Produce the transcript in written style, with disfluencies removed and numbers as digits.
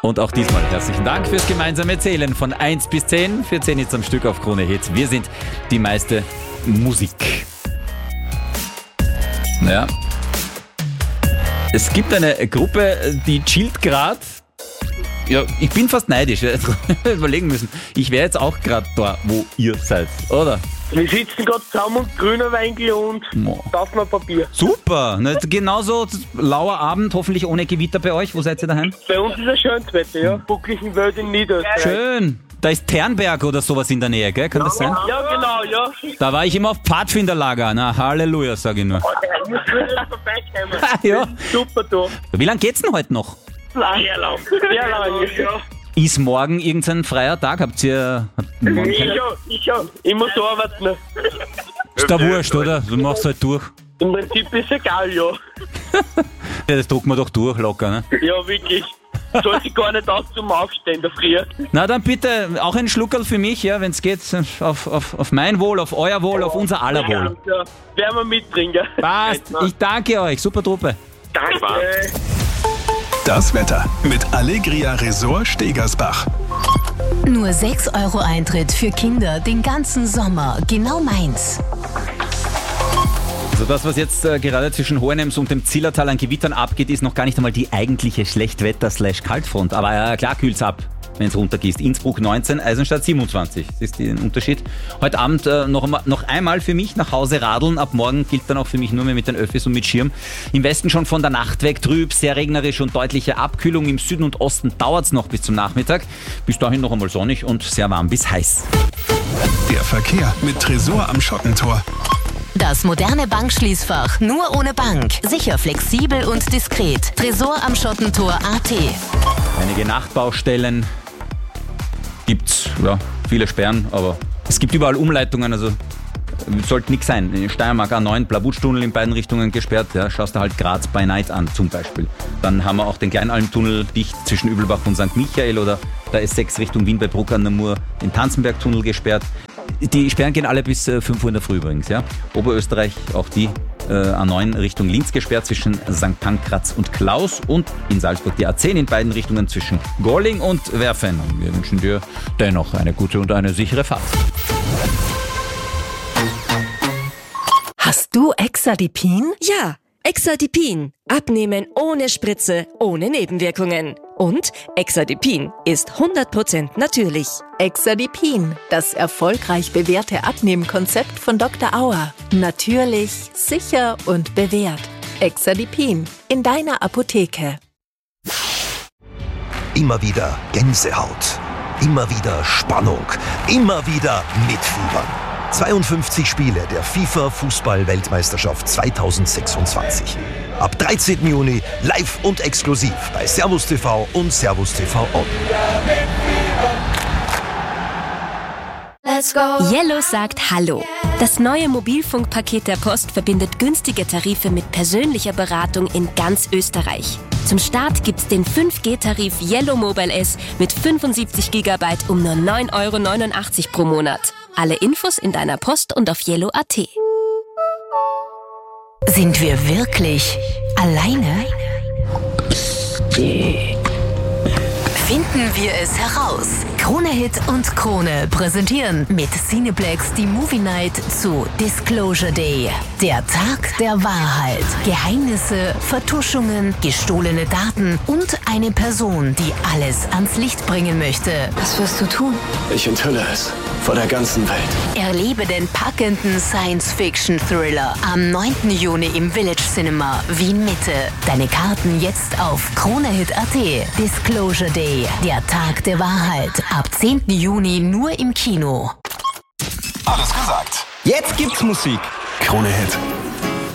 Und auch diesmal herzlichen Dank fürs gemeinsame Zählen von 1 bis 10. Für 10 jetzt am Stück auf Krone Hit. Wir sind die meiste Musik. Naja. Es gibt eine Gruppe, die chillt gerade. Ja, ich bin fast neidisch. Überlegen müssen. Ich wäre jetzt auch gerade da, wo ihr seid, oder? Wir sitzen gerade zusammen und grüner Weingel und saufen ein Papier. Super. Genauso lauer Abend, hoffentlich ohne Gewitter bei euch. Wo seid ihr daheim? Bei uns ist ein schönes Wetter, ja. Bucklichen Welt in Niederösterreich. Schön. Da ist Ternberg oder sowas in der Nähe, gell? Kann das sein? Ja, genau, ja. Da war ich immer auf Pfadfinderlager. Na, Halleluja, sag ich nur. Ja. Super, du. Wie lange geht's denn heute noch? Sehr lang. Sehr lang, ja. Ist morgen irgendein freier Tag? Habt ihr... Ich muss arbeiten. Ist da wurscht, oder? Du machst halt durch. Im Prinzip ist egal, ja. Ja, das drucken wir doch durch, locker, ne? Ja, wirklich. Soll sich gar nicht aus zum Aufstehen, der Früh. Na, dann bitte auch ein Schluckerl für mich, ja, wenn's geht. Auf mein Wohl, auf euer Wohl, auf unser aller Wohl. Ja, werden wir mittrinken. Passt. Ich danke euch. Super Truppe. Danke. Das Wetter mit Allegria Resort Stegersbach. Nur 6 € Eintritt für Kinder den ganzen Sommer. Genau meins. Also das, was jetzt gerade zwischen Hohenems und dem Zillertal an Gewittern abgeht, ist noch gar nicht einmal die eigentliche Schlechtwetter/Kaltfront. Aber klar kühlt's ab, wenn es runtergießt. Innsbruck 19, Eisenstadt 27. Das ist der Unterschied. Heute Abend noch einmal für mich nach Hause radeln. Ab morgen gilt dann auch für mich nur mehr mit den Öffis und mit Schirm. Im Westen schon von der Nacht weg trüb, sehr regnerisch und deutliche Abkühlung. Im Süden und Osten dauert's noch bis zum Nachmittag. Bis dahin noch einmal sonnig und sehr warm bis heiß. Der Verkehr mit Tresor am Schottentor. Das moderne Bankschließfach nur ohne Bank. Sicher, flexibel und diskret. Tresor am Schottentor AT. Einige Nachtbaustellen. Gibt's, ja, viele Sperren, aber es gibt überall Umleitungen, also sollte nichts sein. In Steiermark A9, Blabutschtunnel in beiden Richtungen gesperrt, ja, schaust du halt Graz by Night an zum Beispiel. Dann haben wir auch den Kleinalmtunnel dicht zwischen Übelbach und St. Michael oder der S6 Richtung Wien bei Bruck an der Mur, den Tanzenbergtunnel gesperrt. Die Sperren gehen alle bis 5 Uhr in der Früh übrigens. Ja. Oberösterreich auch die A9 Richtung Linz gesperrt zwischen St. Pankraz und Klaus und in Salzburg die A10 in beiden Richtungen zwischen Gorling und Werfen. Wir wünschen dir dennoch eine gute und eine sichere Fahrt. Hast du Exadipin? Ja, Exadipin. Abnehmen ohne Spritze, ohne Nebenwirkungen. Und Exadipin ist 100% natürlich. Exadipin, das erfolgreich bewährte Abnehmkonzept von Dr. Auer. Natürlich, sicher und bewährt. Exadipin in deiner Apotheke. Immer wieder Gänsehaut. Immer wieder Spannung. Immer wieder mitfiebern. 52 Spiele der FIFA-Fußball-Weltmeisterschaft 2026. Ab 13. Juni live und exklusiv bei Servus TV und Servus TV On. Yellow sagt Hallo. Das neue Mobilfunkpaket der Post verbindet günstige Tarife mit persönlicher Beratung in ganz Österreich. Zum Start gibt's den 5G-Tarif Yellow Mobile S mit 75 GB um nur 9,89 € pro Monat. Alle Infos in deiner Post und auf yellow.at. Sind wir wirklich alleine? Finden wir es heraus. Krone Hit und Krone präsentieren mit Cineplex die Movie Night zu Disclosure Day. Der Tag der Wahrheit. Geheimnisse, Vertuschungen, gestohlene Daten und eine Person, die alles ans Licht bringen möchte. Was wirst du tun? Ich enthülle es vor der ganzen Welt. Erlebe den packenden Science-Fiction-Thriller am 9. Juni im Village Cinema Wien Mitte. Deine Karten jetzt auf KroneHit.at. Disclosure Day, der Tag der Wahrheit. Ab 10. Juni nur im Kino. Alles gesagt. Jetzt gibt's Musik. Krone Hit.